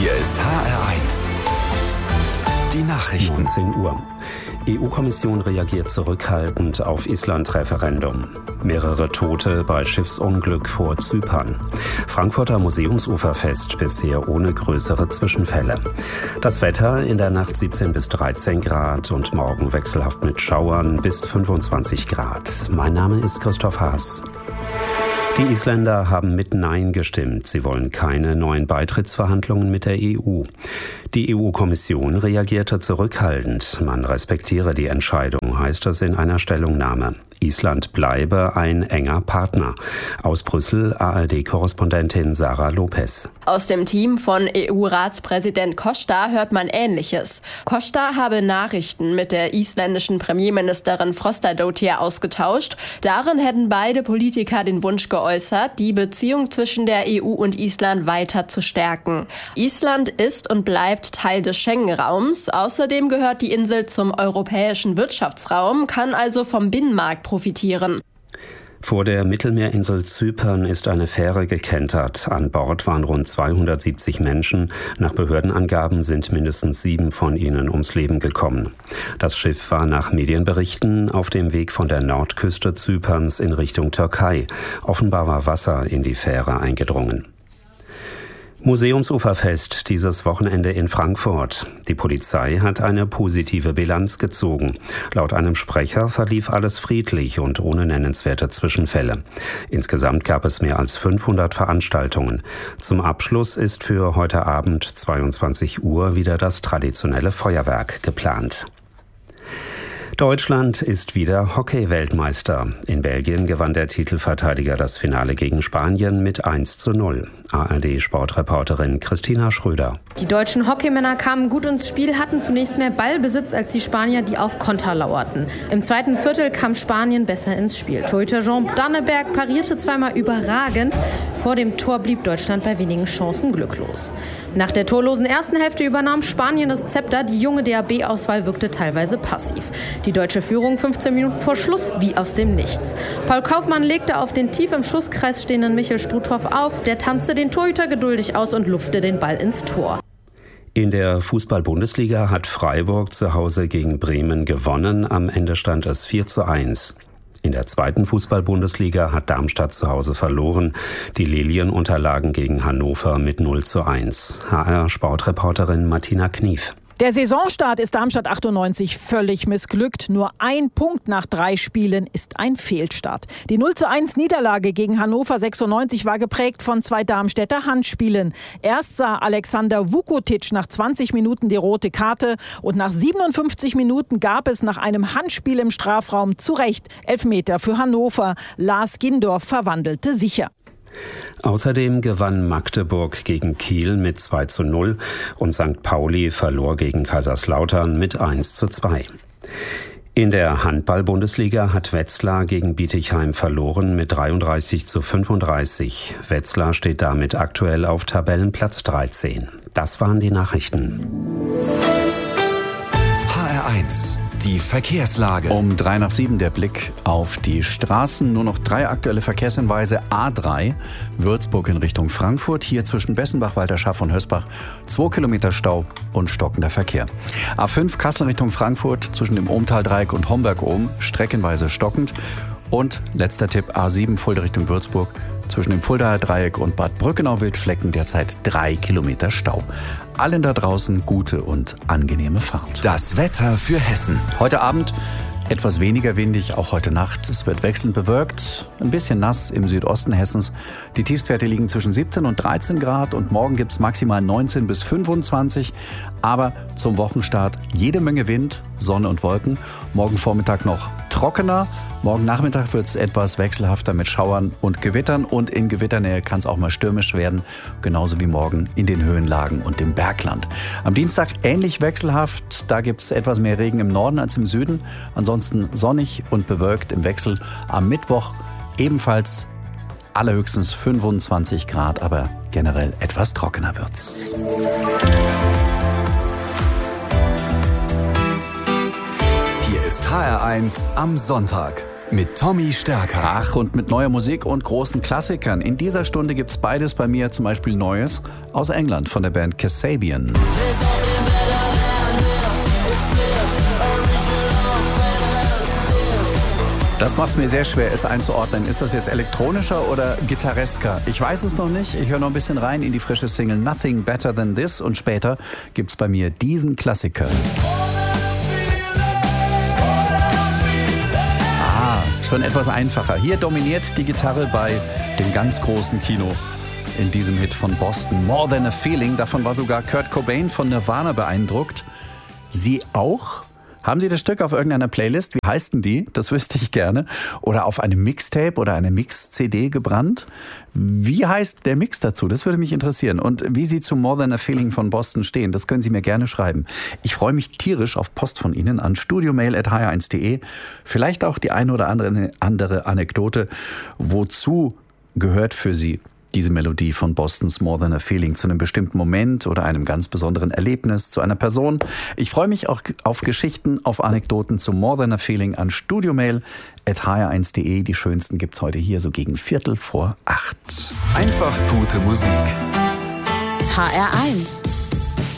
Hier ist HR1. Die Nachrichten. 19 Uhr. EU-Kommission reagiert zurückhaltend auf Island-Referendum. Mehrere Tote bei Schiffsunglück vor Zypern. Frankfurter Museumsuferfest bisher ohne größere Zwischenfälle. Das Wetter in der Nacht 17 bis 13 Grad und morgen wechselhaft mit Schauern bis 25 Grad. Mein Name ist Christoph Haas. Die Isländer haben mit Nein gestimmt. Sie wollen keine neuen Beitrittsverhandlungen mit der EU. Die EU-Kommission reagierte zurückhaltend. Man respektiere die Entscheidung, heißt es in einer Stellungnahme. Island bleibe ein enger Partner. Aus Brüssel ARD-Korrespondentin Sarah Lopez. Aus dem Team von EU-Ratspräsident Costa hört man Ähnliches. Costa habe Nachrichten mit der isländischen Premierministerin Frostadóttir ausgetauscht. Darin hätten beide Politiker den Wunsch geäußert, die Beziehung zwischen der EU und Island weiter zu stärken. Island ist und bleibt Teil des Schengen-Raums. Außerdem gehört die Insel zum europäischen Wirtschaftsraum, kann also vom Binnenmarkt profitieren. Vor der Mittelmeerinsel Zypern ist eine Fähre gekentert. An Bord waren rund 270 Menschen. Nach Behördenangaben sind mindestens 7 von ihnen ums Leben gekommen. Das Schiff war nach Medienberichten auf dem Weg von der Nordküste Zyperns in Richtung Türkei. Offenbar war Wasser in die Fähre eingedrungen. Museumsuferfest dieses Wochenende in Frankfurt. Die Polizei hat eine positive Bilanz gezogen. Laut einem Sprecher verlief alles friedlich und ohne nennenswerte Zwischenfälle. Insgesamt gab es mehr als 500 Veranstaltungen. Zum Abschluss ist für heute Abend 22 Uhr wieder das traditionelle Feuerwerk geplant. Deutschland ist wieder Hockey-Weltmeister. In Belgien gewann der Titelverteidiger das Finale gegen Spanien mit 1:0. ARD-Sportreporterin Christina Schröder. Die deutschen Hockeymänner kamen gut ins Spiel, hatten zunächst mehr Ballbesitz als die Spanier, die auf Konter lauerten. Im zweiten Viertel kam Spanien besser ins Spiel. Torhüter Jean Danneberg parierte zweimal überragend. Vor dem Tor blieb Deutschland bei wenigen Chancen glücklos. Nach der torlosen ersten Hälfte übernahm Spanien das Zepter. Die junge DAB-Auswahl wirkte teilweise passiv. Die deutsche Führung 15 Minuten vor Schluss wie aus dem Nichts. Paul Kaufmann legte auf den tief im Schusskreis stehenden Michel Struthoff auf. Der tanzte den Torhüter geduldig aus und lupfte den Ball ins Tor. In der Fußball-Bundesliga hat Freiburg zu Hause gegen Bremen gewonnen. Am Ende stand es 4:1. In der zweiten Fußball-Bundesliga hat Darmstadt zu Hause verloren. Die Lilien unterlagen gegen Hannover mit 0:1. HR-Sportreporterin Martina Knief. Der Saisonstart ist Darmstadt 98 völlig missglückt. Nur ein Punkt nach 3 Spielen ist ein Fehlstart. Die 0:1 Niederlage gegen Hannover 96 war geprägt von 2 Darmstädter Handspielen. Erst sah Alexander Vukotic nach 20 Minuten die rote Karte und nach 57 Minuten gab es nach einem Handspiel im Strafraum zu Recht Elfmeter für Hannover. Lars Gindorf verwandelte sicher. Außerdem gewann Magdeburg gegen Kiel mit 2:0 und St. Pauli verlor gegen Kaiserslautern mit 1:2. In der Handball-Bundesliga hat Wetzlar gegen Bietigheim verloren mit 33:35. Wetzlar steht damit aktuell auf Tabellenplatz 13. Das waren die Nachrichten. HR1. Die Verkehrslage. Um 6:03 der Blick auf die Straßen. Nur noch 3 aktuelle Verkehrshinweise. A3, Würzburg in Richtung Frankfurt. Hier zwischen Bessenbach, Walterschaff und Hösbach 2 Kilometer Stau und stockender Verkehr. A5, Kassel Richtung Frankfurt zwischen dem Ohmtal-Dreieck und Homberg-Ohm streckenweise stockend. Und letzter Tipp, A7, Fulda Richtung Würzburg. Zwischen dem Fuldaer Dreieck und Bad Brückenau-Wildflecken derzeit 3 Kilometer Stau. Allen da draußen gute und angenehme Fahrt. Das Wetter für Hessen. Heute Abend etwas weniger windig, auch heute Nacht. Es wird wechselnd bewölkt, ein bisschen nass im Südosten Hessens. Die Tiefstwerte liegen zwischen 17 und 13 Grad und morgen gibt es maximal 19 bis 25. Aber zum Wochenstart jede Menge Wind, Sonne und Wolken. Morgen Vormittag noch trockener. Morgen Nachmittag wird es etwas wechselhafter mit Schauern und Gewittern und in Gewitternähe kann es auch mal stürmisch werden, genauso wie morgen in den Höhenlagen und im Bergland. Am Dienstag ähnlich wechselhaft, da gibt es etwas mehr Regen im Norden als im Süden, ansonsten sonnig und bewölkt im Wechsel. Am Mittwoch ebenfalls allerhöchstens 25 Grad, aber generell etwas trockener wird's. Hier ist HR1 am Sonntag. mit Tommy Stärker. Ach, und mit neuer Musik und großen Klassikern. In dieser Stunde gibt's beides bei mir, zum Beispiel Neues aus England von der Band Kasabian. Das macht es mir sehr schwer, es einzuordnen. Ist das jetzt elektronischer oder gitarresker? Ich weiß es noch nicht. Ich höre noch ein bisschen rein in die frische Single Nothing Better Than This und später gibt's bei mir diesen Klassiker. Schon etwas einfacher. Hier dominiert die Gitarre bei dem ganz großen Kino in diesem Hit von Boston. More Than a Feeling. Davon war sogar Kurt Cobain von Nirvana beeindruckt. Sie auch? Haben Sie das Stück auf irgendeiner Playlist? Wie heißt denn die? Das wüsste ich gerne. Oder auf einem Mixtape oder eine Mix-CD gebrannt? Wie heißt der Mix dazu? Das würde mich interessieren. Und wie Sie zu More Than a Feeling von Boston stehen, das können Sie mir gerne schreiben. Ich freue mich tierisch auf Post von Ihnen an studiomail@hr1.de. Vielleicht auch die eine oder andere Anekdote. Wozu gehört für Sie diese Melodie von Bostons More Than a Feeling zu einem bestimmten Moment oder einem ganz besonderen Erlebnis, zu einer Person? Ich freue mich auch auf Geschichten, auf Anekdoten zu More Than a Feeling an studiomail@hr1.de. Die schönsten gibt's heute hier so gegen 7:45. Einfach gute Musik. HR1